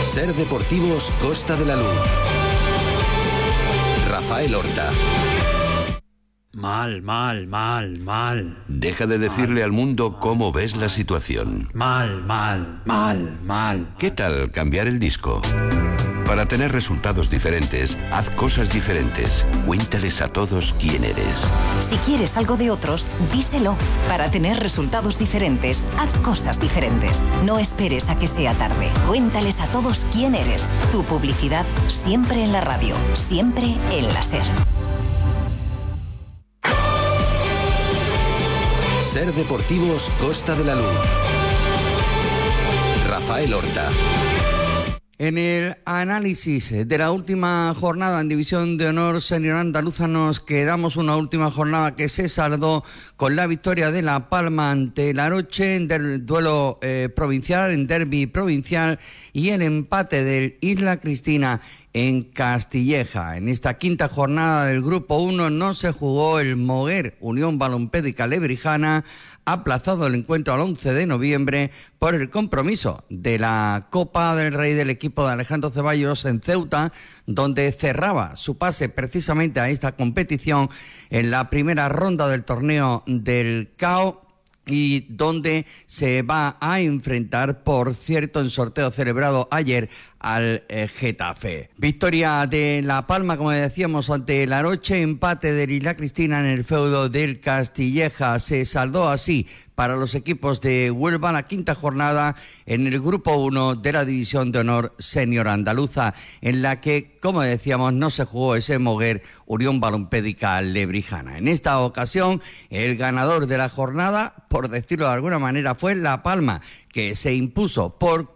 Ser Deportivos Costa de la Luz. Rafael Horta. Mal. Deja de decirle al mundo cómo ves la situación. Mal. ¿Qué tal cambiar el disco? Para tener resultados diferentes, haz cosas diferentes. Cuéntales a todos quién eres. Si quieres algo de otros, díselo. Para tener resultados diferentes, haz cosas diferentes. No esperes a que sea tarde. Cuéntales a todos quién eres. Tu publicidad siempre en la radio, siempre en la SER. Ser Deportivos Costa de la Luz. Rafael Horta. En el análisis de la última jornada en División de Honor Senior Andaluza nos quedamos una última jornada que se saldó con la victoria de La Palma ante el Aroche en el duelo provincial, en derbi provincial, y el empate del Isla Cristina en Castilleja. En esta quinta jornada del Grupo 1 no se jugó el Moguer Unión Balompédica Lebrijana, aplazado el encuentro al 11 de noviembre por el compromiso de la Copa del Rey del equipo de Alejandro Ceballos en Ceuta, donde cerraba su pase precisamente a esta competición en la primera ronda del torneo del CAO, y donde se va a enfrentar, por cierto, en sorteo celebrado ayer, al Getafe. Victoria de La Palma, como decíamos, ante el Aroche, empate del Isla Cristina en el feudo del Castilleja. Se saldó así para los equipos de Huelva la quinta jornada en el Grupo 1 de la División de Honor Senior Andaluza, en la que, como decíamos, no se jugó ese Moguer Unión Balompédica Lebrijana. En esta ocasión, el ganador de la jornada, por decirlo de alguna manera, fue La Palma, que se impuso por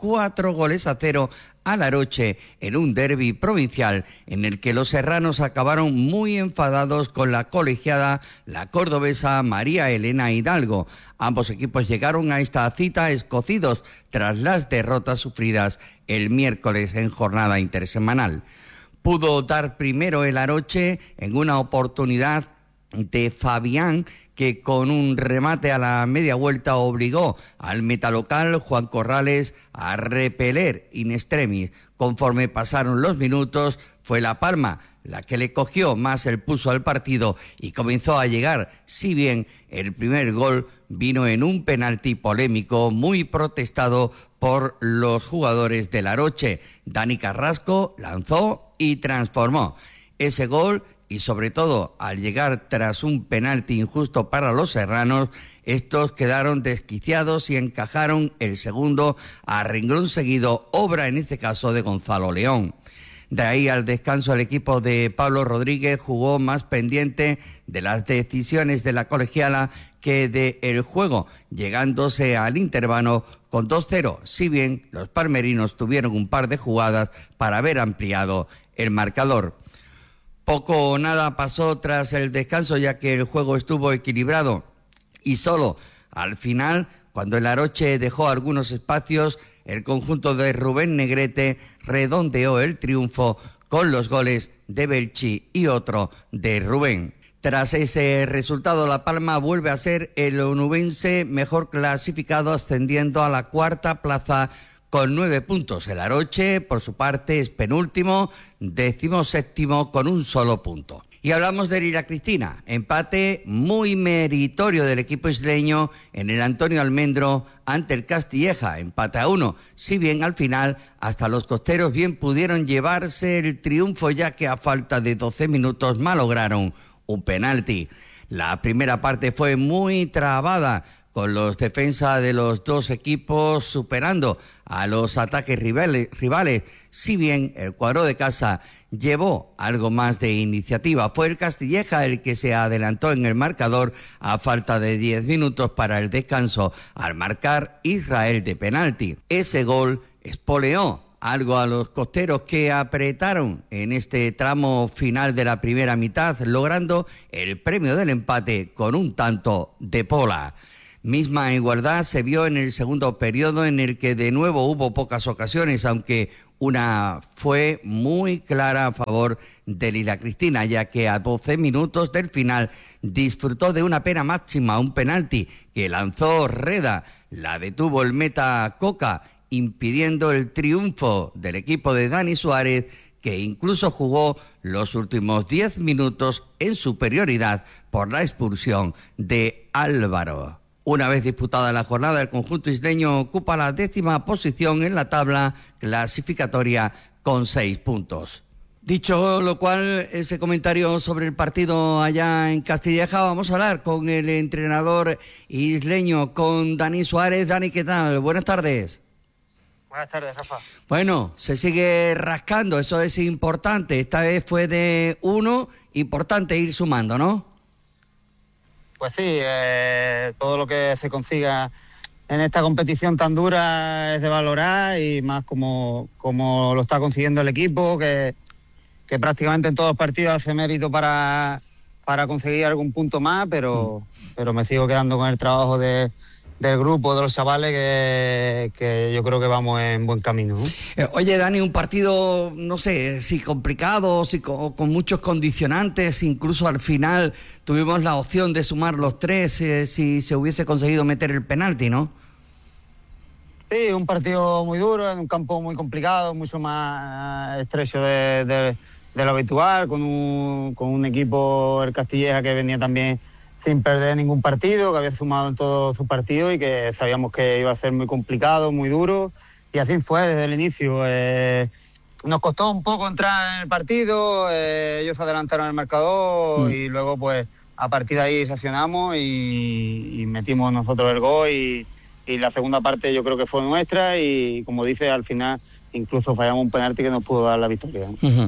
4-0 al Aroche en un derbi provincial en el que los serranos acabaron muy enfadados con la colegiada, la cordobesa María Elena Hidalgo. Ambos equipos llegaron a esta cita escocidos tras las derrotas sufridas el miércoles en jornada intersemanal. Pudo dar primero el Aroche en una oportunidad de Fabián, que con un remate a la media vuelta obligó al metalocal Juan Corrales a repeler in extremis. Conforme pasaron los minutos, fue La Palma la que le cogió más el pulso al partido y comenzó a llegar, si bien el primer gol vino en un penalti polémico muy protestado por los jugadores del Aroche. Dani Carrasco lanzó y transformó ese gol. Y sobre todo, al llegar tras un penalti injusto para los serranos, estos quedaron desquiciados y encajaron el segundo a renglón seguido, obra en este caso de Gonzalo León. De ahí al descanso, el equipo de Pablo Rodríguez jugó más pendiente de las decisiones de la colegiala que del juego, llegándose al intervalo con 2-0, si bien los palmerinos tuvieron un par de jugadas para haber ampliado el marcador. Poco o nada pasó tras el descanso, ya que el juego estuvo equilibrado y solo al final, cuando el Aroche dejó algunos espacios, el conjunto de Rubén Negrete redondeó el triunfo con los goles de Belchi y otro de Rubén. Tras ese resultado, La Palma vuelve a ser el onubense mejor clasificado, ascendiendo a la cuarta plaza con 9 puntos. El Aroche, por su parte, es penúltimo, 17º con un solo punto. Y hablamos de Isla Cristina, empate muy meritorio del equipo isleño en el Antonio Almendro ante el Castilleja, empate a 1, si bien al final hasta los costeros bien pudieron llevarse el triunfo, ya que a falta de 12 minutos malograron un penalti. La primera parte fue muy trabada, con los defensas de los dos equipos superando a los ataques rivales, si bien el cuadro de casa llevó algo más de iniciativa. Fue el Castilleja el que se adelantó en el marcador a falta de 10 minutos para el descanso, al marcar Israel de penalti. Ese gol espoleó algo a los costeros, que apretaron en este tramo final de la primera mitad, logrando el premio del empate con un tanto de Pola. Misma igualdad se vio en el segundo periodo, en el que de nuevo hubo pocas ocasiones, aunque una fue muy clara a favor del Isla Cristina, ya que a 12 minutos del final disfrutó de una pena máxima, un penalti que lanzó Reda, la detuvo el meta Coca impidiendo el triunfo del equipo de Dani Suárez, que incluso jugó los últimos 10 minutos en superioridad por la expulsión de Álvaro. Una vez disputada la jornada, el conjunto isleño ocupa la 10ª posición en la tabla clasificatoria con 6 puntos. Dicho lo cual, ese comentario sobre el partido allá en Castilleja, vamos a hablar con el entrenador isleño, con Dani Suárez. Dani, ¿qué tal? Buenas tardes. Buenas tardes, Rafa. Bueno, se sigue rascando, eso es importante. Esta vez fue de 1, importante ir sumando, ¿no? Pues sí, todo lo que se consiga en esta competición tan dura es de valorar, y más como lo está consiguiendo el equipo, que prácticamente en todos los partidos hace mérito para conseguir algún punto más, pero me sigo quedando con el trabajo del grupo, de los chavales, que yo creo que vamos en buen camino, ¿no? Oye, Dani, un partido, no sé, si complicado, si con muchos condicionantes, incluso al final tuvimos la opción de sumar los 3 si se hubiese conseguido meter el penalti, ¿no? Sí, un partido muy duro, en un campo muy complicado, mucho más estrecho de lo habitual, con un equipo, el Castilleja, que venía también sin perder ningún partido, que había sumado en todos sus partidos y que sabíamos que iba a ser muy complicado, muy duro, y así fue desde el inicio. Nos costó un poco entrar en el partido, ellos adelantaron el marcador y luego pues a partir de ahí reaccionamos y metimos nosotros el gol, y la segunda parte yo creo que fue nuestra, y como dice, al final incluso fallamos un penalti que nos pudo dar la victoria. Uh-huh.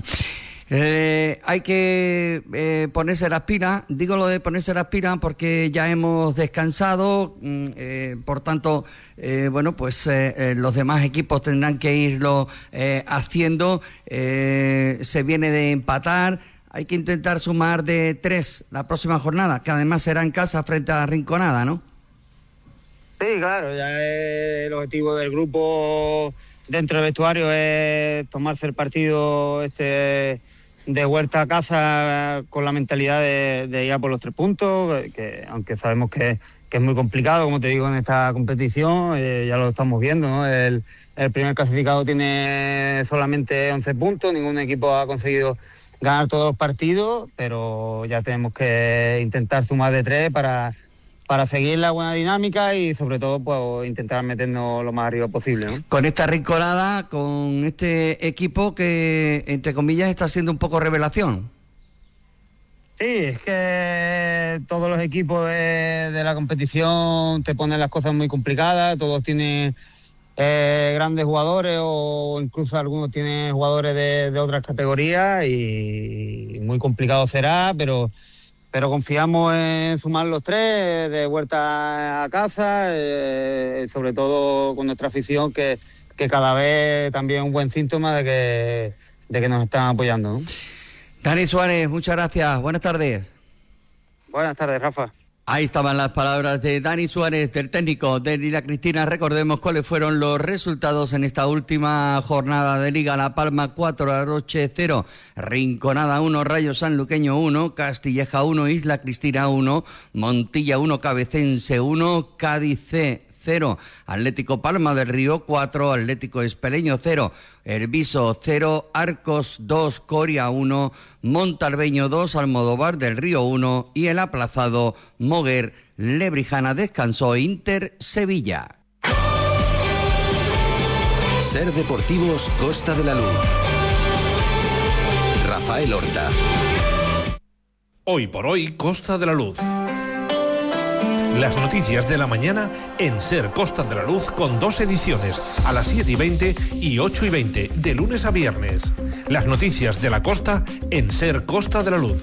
Hay que ponerse las pilas. Digo lo de ponerse las pilas porque ya hemos descansado, por tanto, bueno, pues los demás equipos tendrán que irlo haciendo. Se viene de empatar. Hay que intentar sumar de 3 la próxima jornada, que además será en casa frente a Rinconada, ¿no? Sí, claro, ya es el objetivo del grupo dentro del vestuario, es tomarse el partido de vuelta a casa con la mentalidad de ir a por los 3 puntos, que aunque sabemos que es muy complicado, como te digo, en esta competición, ya lo estamos viendo, ¿no? El primer clasificado tiene solamente 11 puntos, ningún equipo ha conseguido ganar todos los partidos, pero ya tenemos que intentar sumar de 3 para seguir la buena dinámica y sobre todo pues intentar meternos lo más arriba posible, ¿no? Con esta Rinconada, con este equipo que, entre comillas, está siendo un poco revelación. Sí, es que todos los equipos de la competición te ponen las cosas muy complicadas, todos tienen grandes jugadores, o incluso algunos tienen jugadores de otras categorías, y muy complicado será, pero confiamos en sumar los 3 de vuelta a casa, sobre todo con nuestra afición, que cada vez también es un buen síntoma de que nos están apoyando, ¿no? Dani Suárez, muchas gracias. Buenas tardes. Buenas tardes, Rafa. Ahí estaban las palabras de Dani Suárez, del técnico de Isla Cristina. Recordemos cuáles fueron los resultados en esta última jornada de Liga. La Palma 4, Aroche 0, Rinconada 1, Rayo Sanluqueño 1, Castilleja 1, Isla Cristina 1, Montilla 1, Cabecense 1, Cádiz C 0, Atlético Palma del Río 4, Atlético Espeleño 0, Herbiso 0, Arcos 2, Coria 1, Montalbeño 2, Almodóvar del Río 1 y el aplazado Moguer Lebrijana descansó Inter Sevilla. Ser Deportivos Costa de la Luz. Rafael Horta. Hoy por hoy, Costa de la Luz. Las noticias de la mañana en Ser Costa de la Luz, con 2 ediciones, a las 7:20 y 8:20, de lunes a viernes. Las noticias de la costa en Ser Costa de la Luz.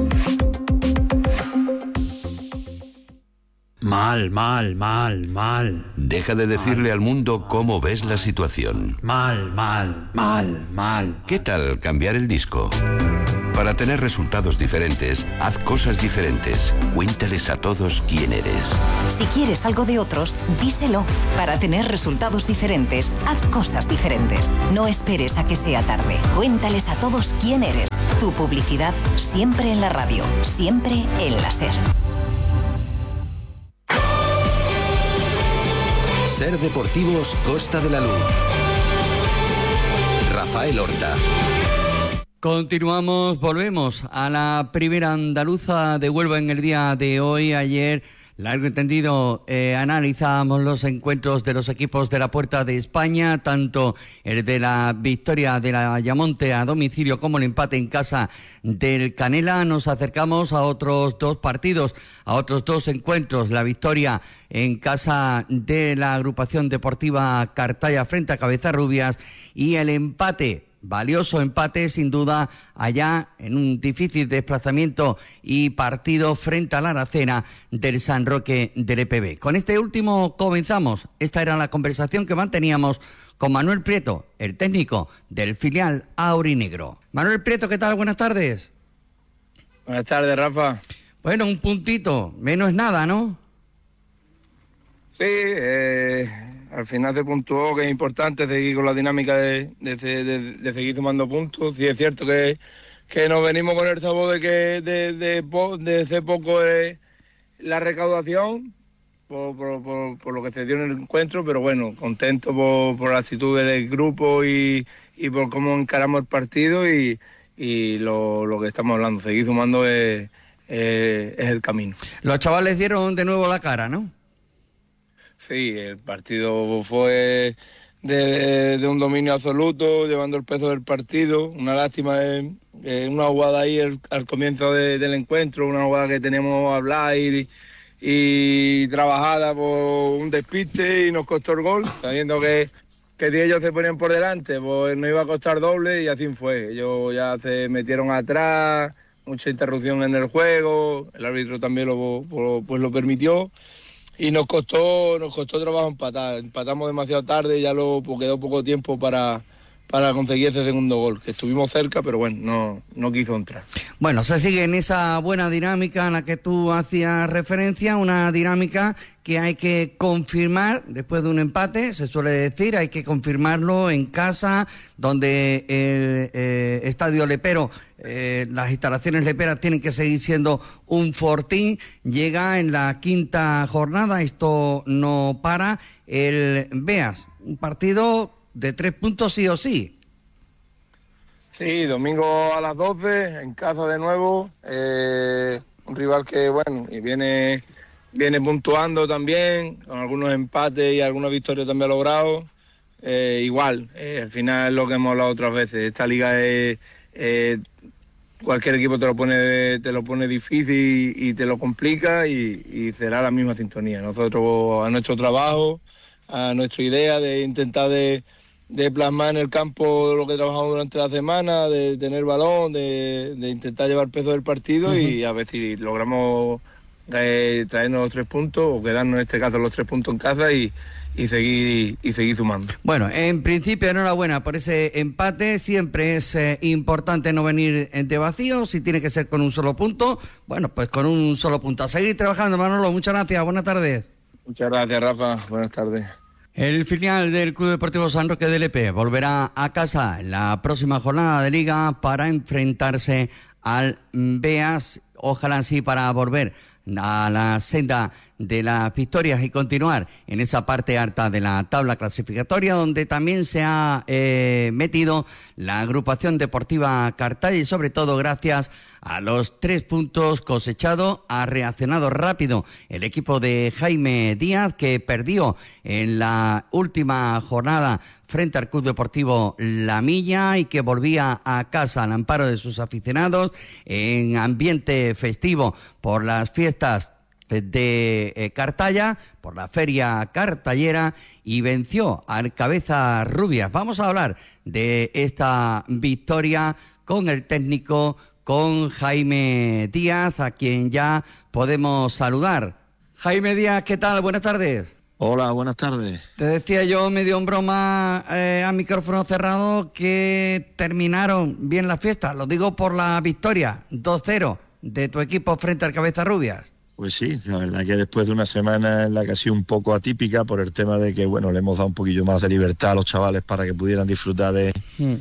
Mal. Deja de decirle al mundo cómo ves la situación. Mal. ¿Qué tal cambiar el disco? Para tener resultados diferentes, haz cosas diferentes. Cuéntales a todos quién eres. Si quieres algo de otros, díselo. Para tener resultados diferentes, haz cosas diferentes. No esperes a que sea tarde. Cuéntales a todos quién eres. Tu publicidad siempre en la radio, siempre en la SER. Ser Deportivos Costa de la Luz. Rafael Horta. Continuamos, volvemos a la primera andaluza de Huelva en el día de hoy. Ayer, largo y tendido, analizábamos los encuentros de los equipos de la Puerta de España, tanto el de la victoria de la Ayamonte a domicilio como el empate en casa del Canela. Nos acercamos a otros dos partidos, a otros dos encuentros, la victoria en casa de la agrupación deportiva Cartaya frente a Cabezarrubias y el empate, valioso empate sin duda, allá en un difícil desplazamiento y partido frente a la Aracena del San Roque del EPB. Con este último comenzamos. Esta era la conversación que manteníamos con Manuel Prieto, el técnico del filial aurinegro. Manuel Prieto, ¿qué tal? Buenas tardes. Buenas tardes, Rafa. Bueno, un puntito, menos nada, ¿no? Sí, al final se puntuó, que es importante seguir con la dinámica de seguir sumando puntos. Sí, es cierto que nos venimos con el sabor de que de hace poco la recaudación por lo que se dio en el encuentro, pero bueno, contento por la actitud del grupo y por cómo encaramos el partido y lo que estamos hablando, seguir sumando es el camino. Los chavales dieron de nuevo la cara, ¿no? Sí, el partido fue de un dominio absoluto, llevando el peso del partido. Una lástima, una jugada ahí al comienzo del encuentro, una jugada que teníamos hablada y trabajada por un despiste y nos costó el gol, sabiendo que si ellos se ponían por delante, pues nos iba a costar doble y así fue. Ellos ya se metieron atrás, mucha interrupción en el juego, el árbitro también lo permitió. Y nos costó trabajo empatar. Empatamos demasiado tarde, ya quedó poco tiempo para conseguir ese segundo gol, que estuvimos cerca, pero bueno, no quiso entrar. Bueno, se sigue en esa buena dinámica a la que tú hacías referencia, una dinámica que hay que confirmar después de un empate, se suele decir, hay que confirmarlo en casa, donde el estadio lepero, las instalaciones leperas tienen que seguir siendo un fortín. Llega en la quinta jornada, esto no para, el Beas, un partido de 3 puntos sí o sí. Sí, domingo a las 12, en casa de nuevo, un rival que, bueno, y viene puntuando también, con algunos empates y algunas victorias también logrados. Igual, al final es lo que hemos hablado otras veces, esta liga es... cualquier equipo te lo pone difícil y te lo complica y será la misma sintonía. Nosotros, a nuestro trabajo, a nuestra idea de intentar de plasmar en el campo lo que trabajamos durante la semana, de tener balón, de intentar llevar peso del partido y a ver si logramos traernos los 3 puntos o quedarnos en este caso los 3 puntos en casa y seguir sumando. Bueno, en principio enhorabuena por ese empate. Siempre es importante no venir de vacío. Si tiene que ser con un solo punto, bueno, pues con un solo punto. A seguir trabajando, Manolo. Muchas gracias. Buenas tardes. Muchas gracias, Rafa. Buenas tardes. El filial del Club Deportivo San Roque del EP volverá a casa en la próxima jornada de Liga para enfrentarse al Beas. Ojalá sí, para volver a la senda de las victorias y continuar en esa parte alta de la tabla clasificatoria, donde también se ha metido la agrupación deportiva Cartaya y sobre todo gracias a los 3 puntos cosechados ha reaccionado rápido el equipo de Jaime Díaz, que perdió en la última jornada frente al Club Deportivo La Milla y que volvía a casa al amparo de sus aficionados en ambiente festivo por las fiestas de Cartaya, por la feria cartallera, y venció al Cabezarrubias. Vamos a hablar de esta victoria con el técnico, con Jaime Díaz, a quien ya podemos saludar. Jaime Díaz, ¿qué tal? Buenas tardes. Hola, buenas tardes. Te decía yo, medio en broma, a micrófono cerrado, que terminaron bien las fiestas. Lo digo por la victoria 2-0 de tu equipo frente al Cabezarrubias. Pues sí, la verdad que después de una semana en la que ha sido un poco atípica por el tema de que, bueno, le hemos dado un poquillo más de libertad a los chavales para que pudieran disfrutar de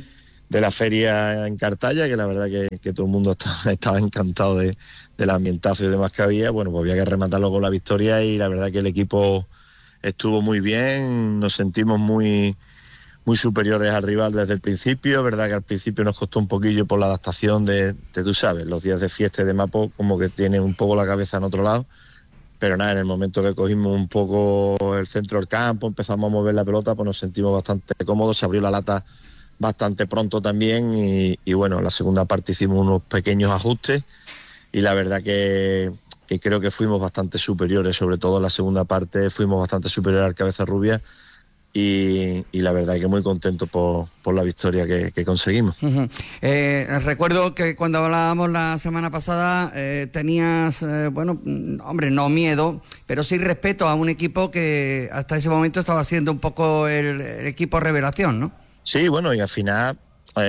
la feria en Cartaya, que la verdad que todo el mundo estaba encantado del ambientazo y demás que había. Bueno, pues había que rematarlo con la victoria y la verdad que el equipo estuvo muy bien, nos sentimos muy superiores al rival desde el principio. Verdad que al principio nos costó un poquillo por la adaptación de tú sabes, los días de fiesta y de Mapo, como que tienen un poco la cabeza en otro lado, pero nada, en el momento que cogimos un poco el centro del campo, empezamos a mover la pelota, pues nos sentimos bastante cómodos, se abrió la lata bastante pronto también y bueno, en la segunda parte hicimos unos pequeños ajustes y la verdad que creo que fuimos bastante superiores, sobre todo en la segunda parte fuimos bastante superiores al Cabeza Rubia. Y la verdad es que muy contento por la victoria que conseguimos. Recuerdo que cuando hablábamos la semana pasada tenías, no miedo, pero sí respeto a un equipo que hasta ese momento estaba siendo un poco el equipo revelación, ¿no? Sí, bueno, y al final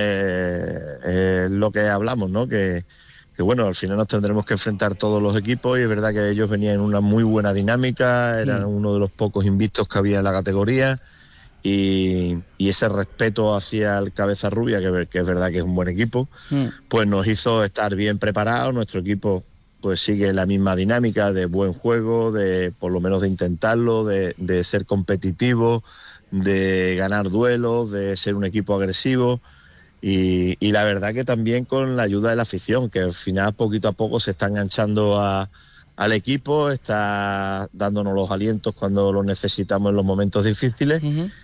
es lo que hablamos, ¿no? Que bueno, al final nos tendremos que enfrentar todos los equipos y es verdad que ellos venían en una muy buena dinámica, eran uno de los pocos invictos que había en la categoría y ese respeto hacia el Cabeza Rubia, que es verdad que es un buen equipo, pues nos hizo estar bien preparados. Nuestro equipo pues sigue la misma dinámica de buen juego, de por lo menos de intentarlo, de ser competitivo, de ganar duelos, de ser un equipo agresivo. Y la verdad que también con la ayuda de la afición, que al final poquito a poco se está enganchando al equipo, está dándonos los alientos cuando los necesitamos en los momentos difíciles.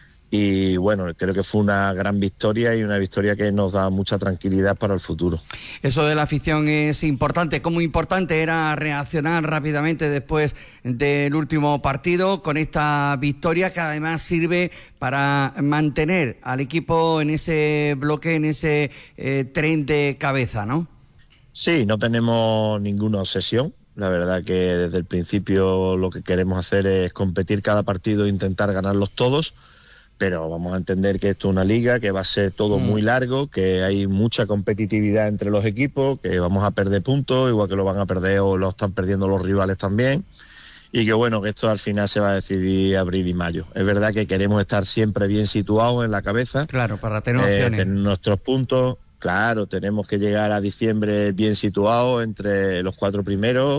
Y bueno, creo que fue una gran victoria y una victoria que nos da mucha tranquilidad para el futuro. Eso de la afición es importante. ¿Cómo importante era reaccionar rápidamente después del último partido con esta victoria que además sirve para mantener al equipo en ese bloque, en ese tren de cabeza, ¿no? Sí, no tenemos ninguna obsesión. La verdad que desde el principio lo que queremos hacer es competir cada partido e intentar ganarlos todos. Pero vamos a entender que esto es una liga, que va a ser todo muy largo, que hay mucha competitividad entre los equipos, que vamos a perder puntos, igual que lo van a perder o lo están perdiendo los rivales también, y que bueno, que esto al final se va a decidir abril y mayo. Es verdad que queremos estar siempre bien situados en la cabeza. Claro, para tener opciones. Tener nuestros puntos, claro, tenemos que llegar a diciembre bien situados entre los 4 primeros,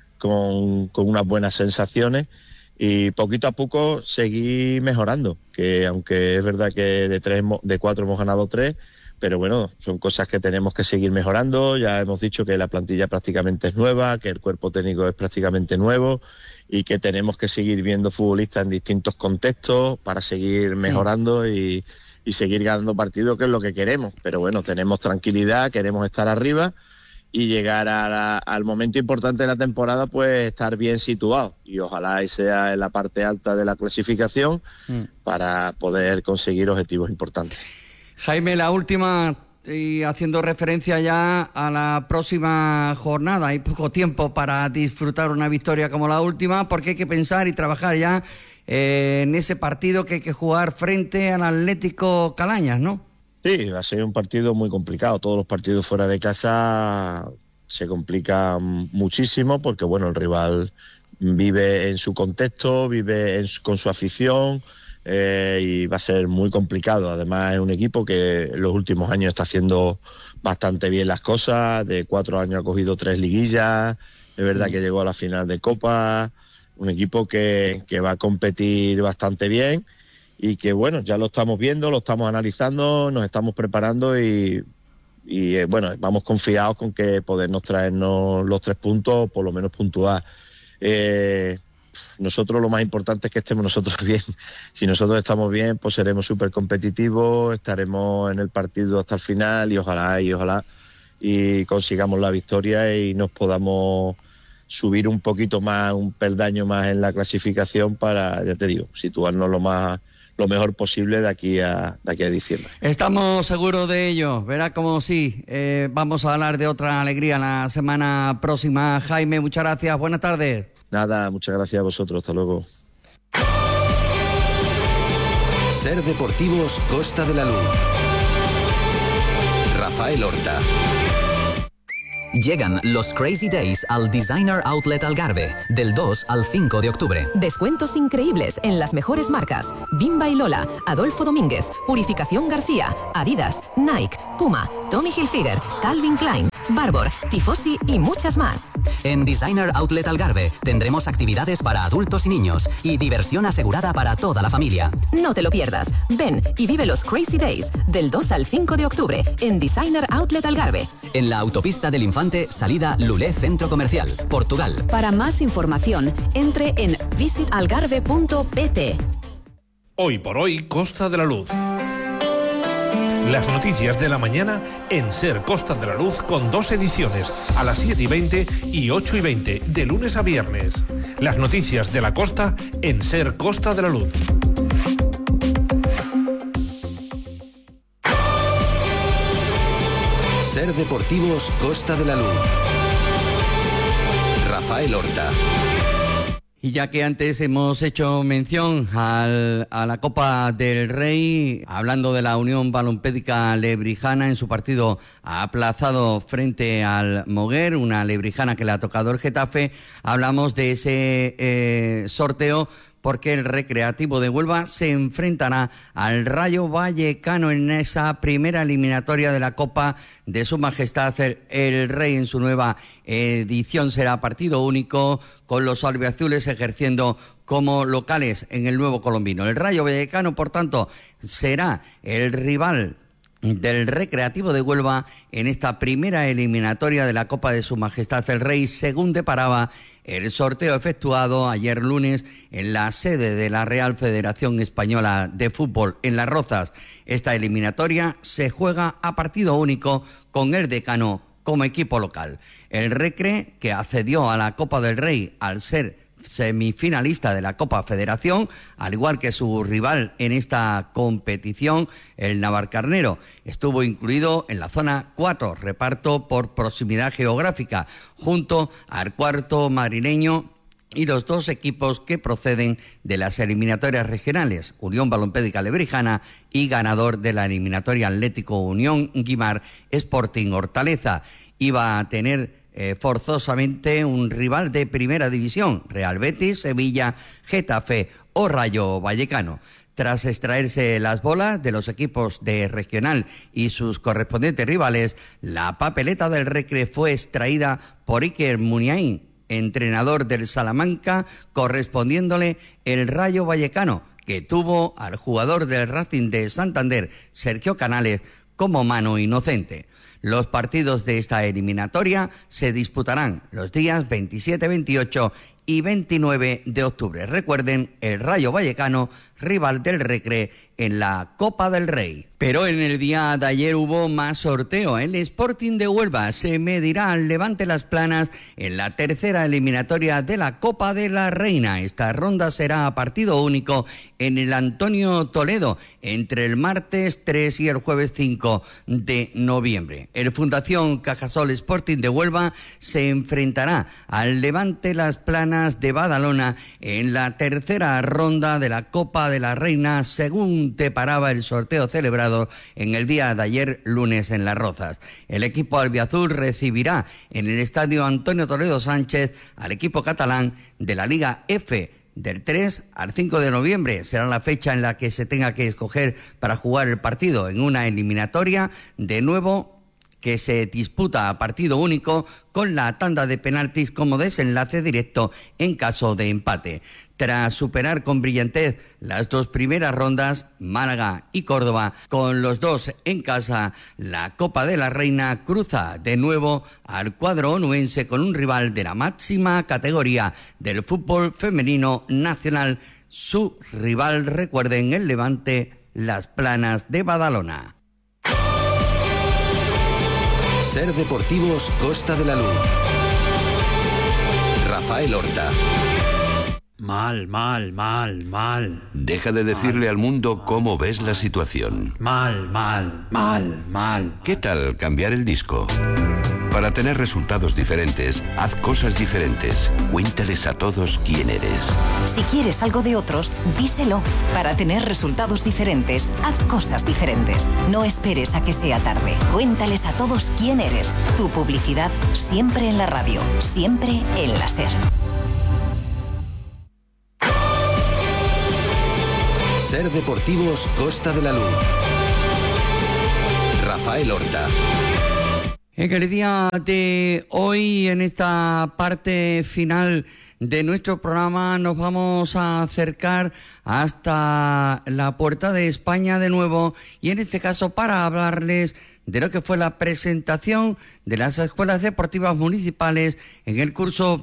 con unas buenas sensaciones, y poquito a poco seguir mejorando, que aunque es verdad que de 4 hemos ganado 3, pero bueno, son cosas que tenemos que seguir mejorando. Ya hemos dicho que la plantilla prácticamente es nueva, que el cuerpo técnico es prácticamente nuevo y que tenemos que seguir viendo futbolistas en distintos contextos para seguir mejorando y seguir ganando partidos, que es lo que queremos. Pero bueno, tenemos tranquilidad, queremos estar arriba y llegar al momento importante de la temporada, pues estar bien situado y ojalá sea en la parte alta de la clasificación para poder conseguir objetivos importantes. Jaime, la última, y haciendo referencia ya a la próxima jornada, hay poco tiempo para disfrutar una victoria como la última, porque hay que pensar y trabajar ya en ese partido que hay que jugar frente al Atlético Calañas, ¿no? Sí, va a ser un partido muy complicado. Todos los partidos fuera de casa se complican muchísimo porque, bueno, el rival vive en su contexto, vive con su afición y va a ser muy complicado. Además, es un equipo que en los últimos años está haciendo bastante bien las cosas. De 4 años ha cogido 3 liguillas. Es verdad que llegó a la final de Copa. Un equipo que va a competir bastante bien. Y que bueno, ya lo estamos viendo, lo estamos analizando, nos estamos preparando y bueno, vamos confiados con que podernos traernos los 3 puntos, por lo menos puntuar. Nosotros lo más importante es que estemos nosotros bien. Si nosotros estamos bien, pues seremos súper competitivos, estaremos en el partido hasta el final y ojalá y consigamos la victoria y nos podamos subir un poquito más, un peldaño más en la clasificación para, ya te digo, situarnos lo mejor posible de aquí a diciembre. Estamos seguros de ello. Verá como sí. Vamos a hablar de otra alegría la semana próxima. Jaime, muchas gracias. Buenas tardes. Nada, muchas gracias a vosotros. Hasta luego. Ser Deportivos Costa de la Luz. Rafael Horta. Llegan los Crazy Days al Designer Outlet Algarve, del 2 al 5 de octubre. Descuentos increíbles en las mejores marcas: Bimba y Lola, Adolfo Domínguez, Purificación García, Adidas, Nike, Puma, Tommy Hilfiger, Calvin Klein, Barbour, Tifosi y muchas más. En Designer Outlet Algarve tendremos actividades para adultos y niños y diversión asegurada para toda la familia. No te lo pierdas. Ven y vive los Crazy Days del 2 al 5 de octubre en Designer Outlet Algarve. En la autopista del Infante, salida Lulé Centro Comercial, Portugal. Para más información, entre en visitalgarve.pt. Hoy por hoy, Costa de la Luz. Las noticias de la mañana en Ser Costa de la Luz, con 2 ediciones, a las 7:20 y 8:20, de lunes a viernes. Las noticias de la costa en Ser Costa de la Luz. Ser Deportivos Costa de la Luz. Rafael Horta. Y ya que antes hemos hecho mención a la Copa del Rey, hablando de la Unión Balompédica Lebrijana en su partido aplazado frente al Moguer, una lebrijana que le ha tocado el Getafe, hablamos de ese sorteo porque el Recreativo de Huelva se enfrentará al Rayo Vallecano en esa primera eliminatoria de la Copa de Su Majestad el Rey. En su nueva edición será partido único, con los albiazules ejerciendo como locales en el Nuevo Colombino. El Rayo Vallecano, por tanto, será el rival del Recreativo de Huelva en esta primera eliminatoria de la Copa de Su Majestad el Rey, según deparaba el sorteo efectuado ayer lunes en la sede de la Real Federación Española de Fútbol en Las Rozas. Esta eliminatoria se juega a partido único, con el Decano como equipo local. El Recre, que accedió a la Copa del Rey al ser semifinalista de la Copa Federación, al igual que su rival en esta competición, el Navarcarnero, estuvo incluido en la zona 4, reparto por proximidad geográfica, junto al cuarto madrileño y los 2 equipos que proceden de las eliminatorias regionales, Unión Balompédica Lebrijana y ganador de la eliminatoria Atlético Unión Guimar Sporting Hortaleza. Iba a tener forzosamente un rival de primera división: Real Betis, Sevilla, Getafe o Rayo Vallecano. Tras extraerse las bolas de los equipos de regional y sus correspondientes rivales, la papeleta del Recre fue extraída por Iker Muniain, entrenador del Salamanca, correspondiéndole el Rayo Vallecano, que tuvo al jugador del Racing de Santander, Sergio Canales, como mano inocente. Los partidos de esta eliminatoria se disputarán los días 27, 28 y 29 de octubre. Recuerden, el Rayo Vallecano, rival del Recre en la Copa del Rey. Pero en el día de ayer hubo más sorteo. El Sporting de Huelva se medirá al Levante Las Planas en la tercera eliminatoria de la Copa de la Reina. Esta ronda será a partido único en el Antonio Toledo entre el martes 3 y el jueves 5 de noviembre. El Fundación Cajasol Sporting de Huelva se enfrentará al Levante Las Planas de Badalona en la tercera ronda de la Copa de la Reina, según deparaba el sorteo celebrado en el día de ayer lunes en Las Rozas. El equipo albiazul recibirá en el estadio Antonio Toledo Sánchez al equipo catalán de la Liga F. Del 3 al 5 de noviembre será la fecha en la que se tenga que escoger para jugar el partido en una eliminatoria, de nuevo, que se disputa a partido único, con la tanda de penaltis como desenlace directo en caso de empate. Tras superar con brillantez las 2 primeras rondas, Málaga y Córdoba, con los 2 en casa, la Copa de la Reina cruza de nuevo al cuadro onuense con un rival de la máxima categoría del fútbol femenino nacional. Su rival, recuerden, el Levante Las Planas de Badalona. Ser Deportivos Costa de la Luz. Rafael Horta. Mal. Deja de decirle al mundo cómo ves la situación. Mal. ¿Qué tal cambiar el disco? Para tener resultados diferentes, haz cosas diferentes. Cuéntales a todos quién eres. Si quieres algo de otros, díselo. Para tener resultados diferentes, haz cosas diferentes. No esperes a que sea tarde. Cuéntales a todos quién eres. Tu publicidad siempre en la radio, siempre en la SER. SER Deportivos Costa de la Luz. Rafael Horta. En el día de hoy, en esta parte final de nuestro programa, nos vamos a acercar hasta la Puerta de España de nuevo, y en este caso para hablarles de lo que fue la presentación de las escuelas deportivas municipales en el curso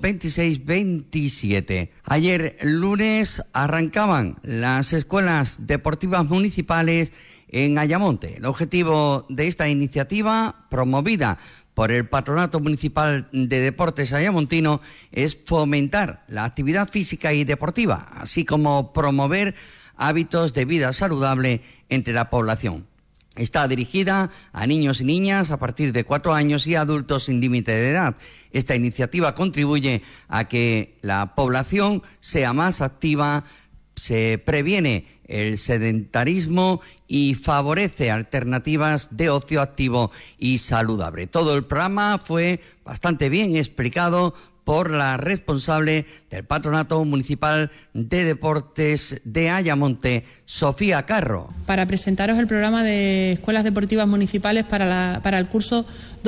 26-27. Ayer lunes arrancaban las escuelas deportivas municipales en Ayamonte. El objetivo de esta iniciativa, promovida por el Patronato Municipal de Deportes Ayamontino, es fomentar la actividad física y deportiva, así como promover hábitos de vida saludable entre la población. Está dirigida a niños y niñas a partir de 4 años y adultos sin límite de edad. Esta iniciativa contribuye a que la población sea más activa, se previene el sedentarismo y favorece alternativas de ocio activo y saludable. Todo el programa fue bastante bien explicado por la responsable del Patronato Municipal de Deportes de Ayamonte, Sofía Carro. Para presentaros el programa de escuelas deportivas municipales para el curso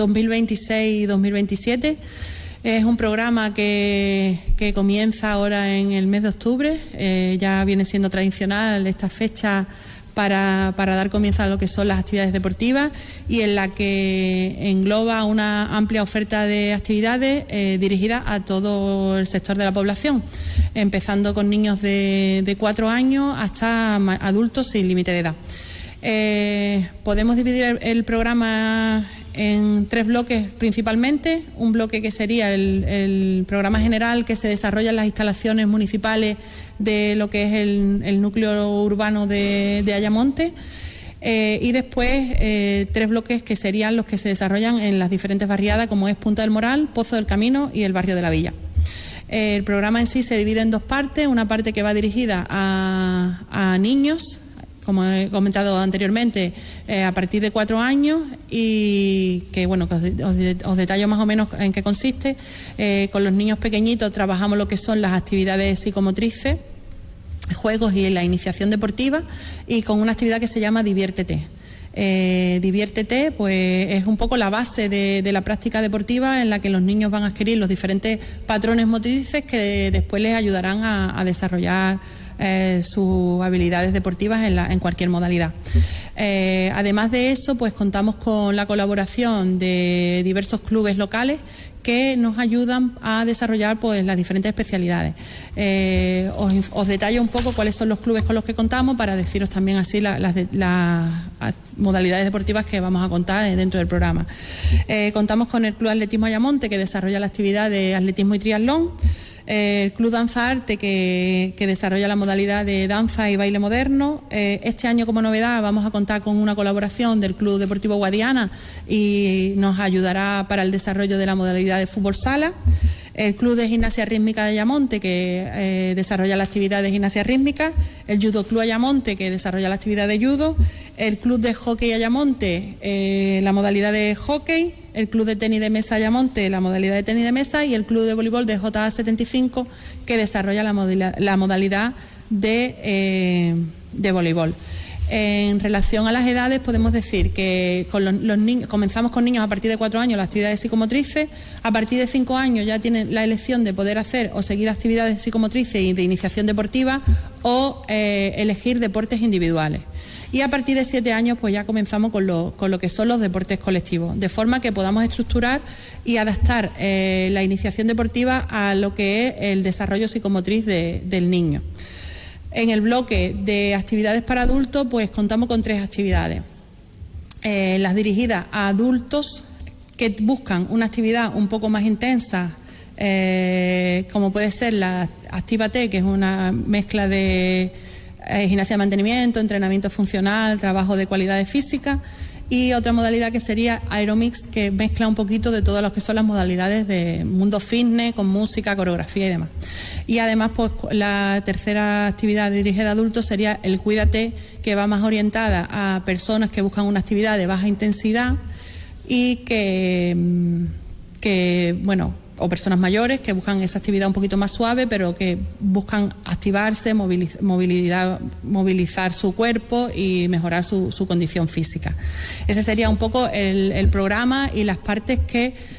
2026-2027. Es un programa que comienza ahora en el mes de octubre. Ya viene siendo tradicional esta fecha para dar comienzo a lo que son las actividades deportivas, y en la que engloba una amplia oferta de actividades dirigidas a todo el sector de la población, empezando con niños de 4 años hasta adultos sin límite de edad. Podemos dividir el programa en 3 bloques principalmente. Un bloque que sería el programa general, que se desarrolla en las instalaciones municipales de lo que es el núcleo urbano de Ayamonte, y después 3 bloques que serían los que se desarrollan en las diferentes barriadas, como es Punta del Moral, Pozo del Camino y el barrio de la Villa. El programa en sí se divide en 2 partes, una parte que va dirigida a niños, como he comentado anteriormente, a partir de 4 años, y que os detallo más o menos en qué consiste. Con los niños pequeñitos trabajamos lo que son las actividades psicomotrices, juegos y la iniciación deportiva, y con una actividad que se llama Diviértete. Diviértete, pues es un poco la base de la práctica deportiva, en la que los niños van a adquirir los diferentes patrones motrices que después les ayudarán a desarrollar sus habilidades deportivas en cualquier modalidad. Además de eso, pues contamos con la colaboración de diversos clubes locales que nos ayudan a desarrollar pues las diferentes especialidades. Os detallo un poco cuáles son los clubes con los que contamos, para deciros también así las modalidades deportivas que vamos a contar dentro del programa. Contamos con el Club Atletismo Ayamonte, que desarrolla la actividad de atletismo y triatlón. El Club Danza Arte, que desarrolla la modalidad de danza y baile moderno. Este año, como novedad, vamos a contar con una colaboración del Club Deportivo Guadiana, y nos ayudará para el desarrollo de la modalidad de fútbol sala. El Club de Gimnasia Rítmica de Ayamonte, que desarrolla la actividad de gimnasia rítmica. El Judo Club Ayamonte, que desarrolla la actividad de judo. El Club de Hockey Ayamonte, la modalidad de hockey. El Club de Tenis de Mesa Ayamonte, la modalidad de tenis de mesa. Y el Club de Voleibol de JA75, que desarrolla la modalidad de voleibol. En relación a las edades, podemos decir que con los niños, comenzamos con niños a partir de 4 años las actividades psicomotrices. A partir de 5 años ya tienen la elección de poder hacer o seguir actividades psicomotrices y de iniciación deportiva, o elegir deportes individuales. Y a partir de 7 años pues ya comenzamos con lo que son los deportes colectivos, de forma que podamos estructurar y adaptar la iniciación deportiva a lo que es el desarrollo psicomotriz del niño. En el bloque de actividades para adultos, pues contamos con 3 actividades. Las dirigidas a adultos que buscan una actividad un poco más intensa, como puede ser la Actívate, que es una mezcla de gimnasia de mantenimiento, entrenamiento funcional, trabajo de cualidades físicas. y otra modalidad que sería Aeromix, que mezcla un poquito de todas las que son las modalidades de mundo fitness, con música, coreografía y demás. Y además, pues la tercera actividad dirigida a adultos sería el Cuídate, que va más orientada a personas que buscan una actividad de baja intensidad y que bueno, o personas mayores que buscan esa actividad un poquito más suave, pero que buscan activarse, movilizar su cuerpo y mejorar su condición física. Ese sería un poco el programa y las partes que